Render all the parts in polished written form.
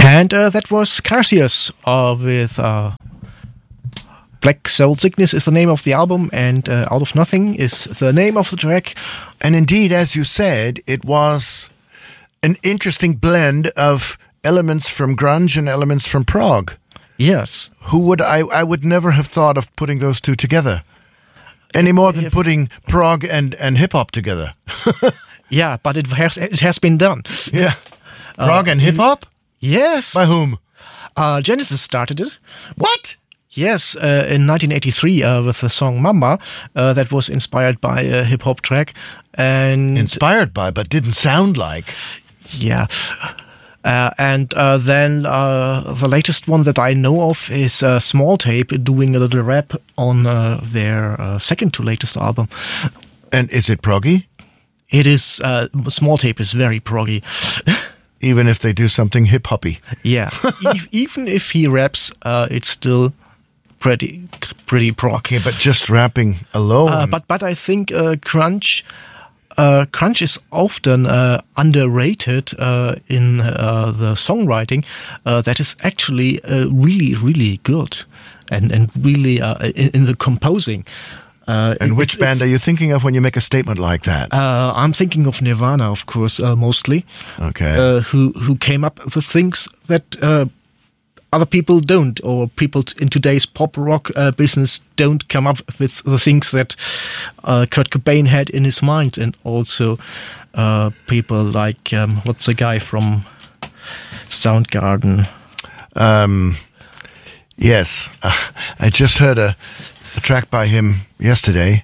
And that was Carcius with Black Soul Sickness is the name of the album, and Out of Nothing is the name of the track. And indeed, as you said, it was an interesting blend of elements from grunge and elements from prog. Yes. I would never have thought of putting those two together. Any more than putting prog and hip-hop together. Yeah, but it has been done. Yeah. Prog and hip-hop? Yes. By whom? Genesis started it. What? Yes, in 1983 with the song Mamba, that was inspired by a hip-hop track. And inspired by, but didn't sound like. Yeah. And then the latest one that I know of is Small Tape doing a little rap on their second to latest album. And is it proggy? It is. Small Tape is very proggy. Even if they do something hip-hoppy. Yeah. Even if he raps, it's still pretty prog. Okay, but just rapping alone. But I think crunch is often underrated in the songwriting. That is actually really, really good, and really in the composing. And which band are you thinking of when you make a statement like that? I'm thinking of Nirvana, of course, mostly. Okay. Who came up with things that other people don't, or people in today's pop rock business don't come up with the things that Kurt Cobain had in his mind, and also people like what's the guy from Soundgarden? Yes, I just heard a track by him yesterday.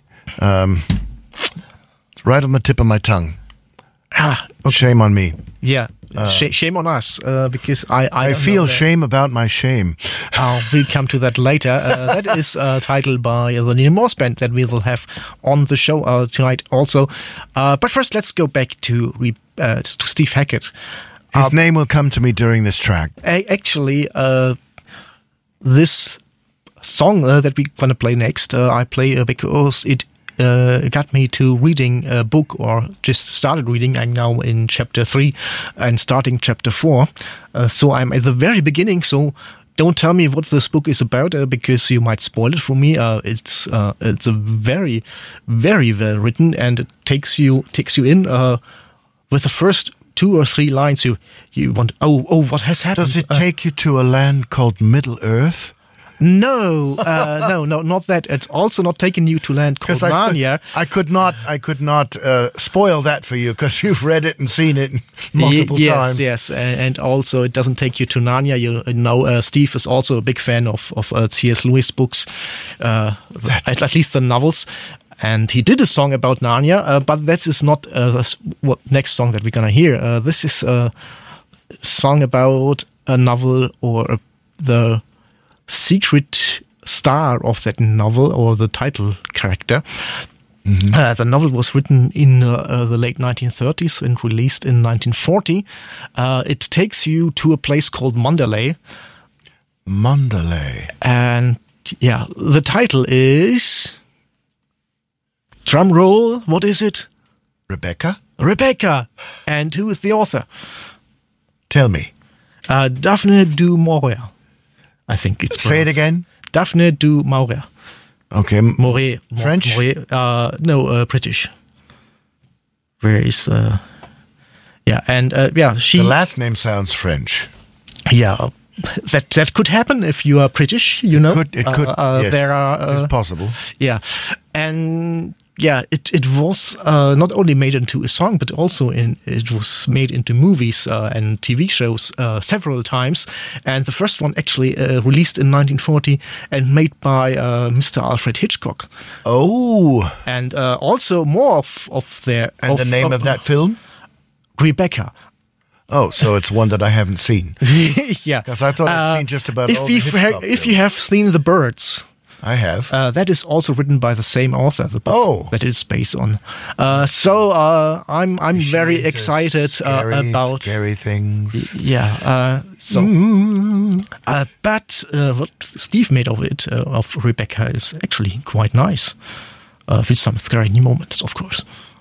It's right on the tip of my tongue. Okay. Shame on me. Yeah, shame on us, because I feel shame about my shame. We'll come to that later. That is titled by the Neil Morse Band that we will have on the show tonight also. But first, let's go back to Steve Hackett. His name will come to me during this track. Actually, this song that we're going to play next, I play because it got me to reading a book, or just started reading. I'm now in chapter 3 and starting chapter 4. So I'm at the very beginning, so don't tell me what this book is about, because you might spoil it for me. It's a very, very well written, and it takes you in with the first 2 or 3 lines. You want, what has happened? Does it take you to a land called Middle Earth? No, not that. It's also not taking you to land called Narnia. I could not spoil that for you, because you've read it and seen it multiple times. Yes, and also it doesn't take you to Narnia. You know, Steve is also a big fan of C.S. Lewis books, at least the novels. And he did a song about Narnia, but that is not what next song that we're gonna hear. This is a song about a novel, or the secret star of that novel, or the title character. Mm-hmm. The novel was written in the late 1930s and released in 1940. It takes you to a place called Mandalay. And yeah, the title is, drum roll, what is it? Rebecca. And who is the author? Tell me. Daphne du Maurier. I think it's Say it again. Daphne du Maurier. Okay. Maurier. French? No, British. Where is the... Yeah, and she... The last name sounds French. Yeah, that could happen if you are British, you know. It could. Yes, there are... it's possible. Yeah, and... Yeah, it was not only made into a song, but also it was made into movies and TV shows several times. And the first one actually released in 1940 and made by Mr. Alfred Hitchcock. Oh. And also more of their... And the name of that film? Rebecca. Oh, so it's one that I haven't seen. Yeah. Because I thought I'd seen just about all the Hitchcock if you have seen The Birds... I have. That is also written by the same author, the book that it's based on. So I'm very excited about scary things. Yeah. But what Steve made of it, of Rebecca, is actually quite nice, with some scary moments, of course.